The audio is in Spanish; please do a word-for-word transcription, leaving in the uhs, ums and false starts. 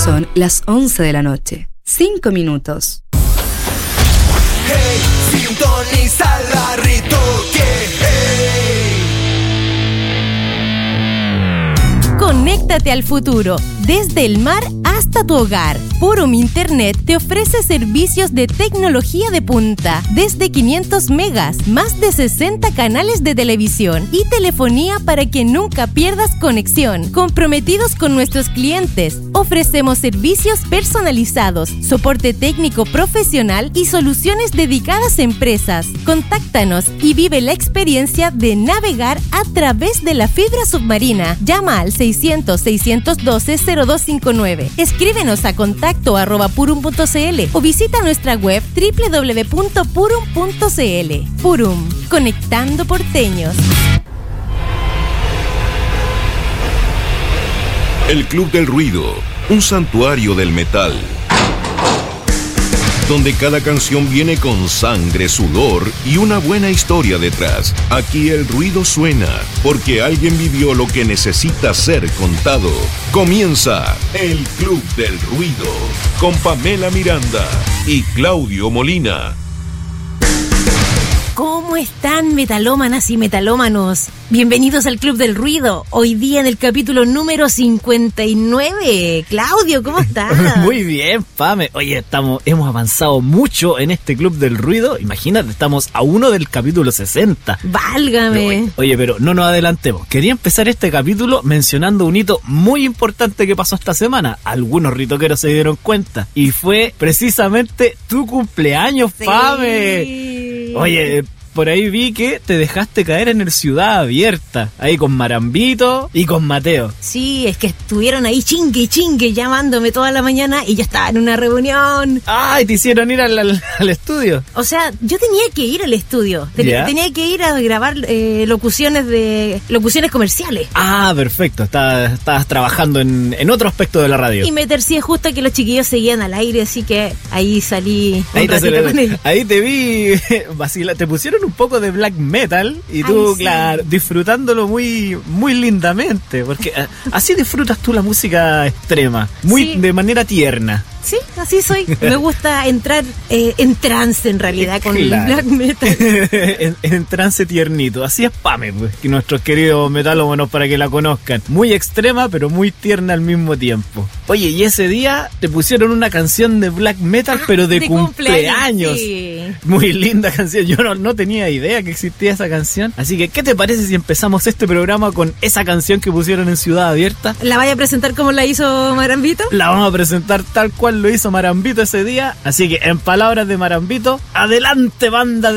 Son las once de la noche. Cinco minutos. Hey, sintoniza la Ritoque. Hey. Conéctate al futuro, desde el mar hasta tu hogar. Purum Internet te ofrece servicios de tecnología de punta, desde quinientos megas, más de sesenta canales de televisión y telefonía para que nunca pierdas conexión. Comprometidos con nuestros clientes, ofrecemos servicios personalizados, soporte técnico profesional y soluciones dedicadas a empresas. Contáctanos y vive la experiencia de navegar a través de la fibra submarina. Llama al seiscientos, seiscientos doce, cero dos cinco nueve. Escríbenos a contacto arroba purum punto cl o visita nuestra web doble u doble u doble u punto purum punto cl. Purum, conectando porteños. El Club del Ruido, un santuario del metal, donde cada canción viene con sangre, sudor y una buena historia detrás. Aquí el ruido suena, porque alguien vivió lo que necesita ser contado. Comienza el Club del Ruido, con Pamela Miranda y Claudio Molina. ¿Cómo están, metalómanas y metalómanos? Bienvenidos al Club del Ruido. Hoy día en el capítulo número cincuenta y nueve. Claudio, ¿cómo estás? Muy bien, Pame. Oye, estamos, hemos avanzado mucho en este Club del Ruido. Imagínate, estamos a uno del capítulo sesenta. ¡Válgame! Oye, oye, pero no nos adelantemos. Quería empezar este capítulo mencionando un hito muy importante que pasó esta semana. Algunos ritoqueros se dieron cuenta. Y fue precisamente tu cumpleaños, Sí. Pame. Oye, por ahí vi que te dejaste caer en el Ciudad Abierta, ahí con Marambito y con Mateo. Sí, es que estuvieron ahí chingue chingue llamándome toda la mañana y yo estaba en una reunión. ¡Ay! Te hicieron ir al, al, al estudio. O sea, yo tenía que ir al estudio. Ten- ¿Ya? Tenía que ir a grabar eh, locuciones de locuciones comerciales. Ah, perfecto. Estabas, estabas trabajando en, en otro aspecto de la radio. Y me tercié justo que los chiquillos seguían al aire, así que ahí salí un Ahí te, ratito con ellos. ahí te vi vacila, te pusieron un poco de black metal y tú, Ay, sí. claro, disfrutándolo muy muy lindamente, porque eh, así disfrutas tú la música extrema, muy Sí. de manera tierna. Sí, así soy. Me gusta entrar eh, en trance en realidad con Claro. el black metal. en, en trance tiernito. Así es Pame, pues, que nuestros queridos metalómanos para que la conozcan. Muy extrema, pero muy tierna al mismo tiempo. Oye, y ese día te pusieron una canción de black metal, pero de, De cumpleaños. sí. Muy linda canción. Yo no, no tenía idea que existía esa canción. Así que, ¿qué te parece si empezamos este programa con esa canción que pusieron en Ciudad Abierta? ¿La vaya a presentar como la hizo Marambito? La vamos a presentar tal cual lo hizo Marambito ese día. Así que, en palabras de Marambito, adelante, banda de